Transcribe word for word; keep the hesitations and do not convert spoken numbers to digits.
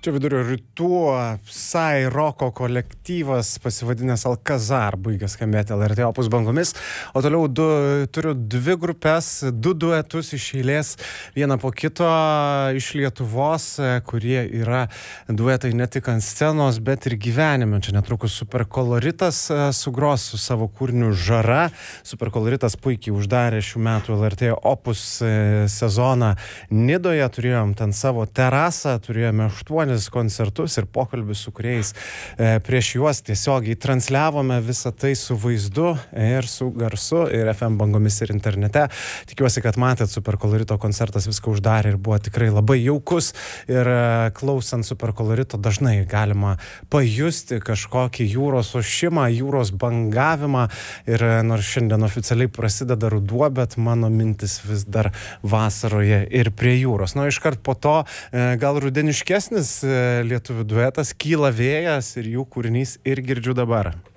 Čia vidurio rytų Psy roko kolektyvas pasivadinęs Alcazar baigė skambėti L R T Opus bangomis, o toliau du, turiu dvi grupės, du duetus iš eilės, vieną po kito iš Lietuvos, kurie yra duetai ne tik ant scenos, bet ir gyvenime. Čia netrukus Superkoloritas sugros su savo kūriniu Žara. Superkoloritas puikiai uždarė šių metų L R T Opus sezoną Nidoje, turėjom ten savo terasą, turėjome aštuonis koncertus ir pokalbius su kuriais e, prieš juos tiesiogiai transliavome visą tai su vaizdu ir su garsu ir F M bangomis ir internete. Tikiuosi, kad matėt, Superkolorito koncertas viską uždarė ir buvo tikrai labai jaukus ir e, klausant Superkolorito dažnai galima pajusti kažkokį jūros ošimą, jūros bangavimą ir e, nors šiandien oficialiai prasideda ruduo, bet mano mintis vis dar vasaroje ir prie jūros. Na, iškart po to e, gal rudeniškesnis lietuvių duetas Kyla vėjas ir jų kūrinys Ir girdžiu dabar.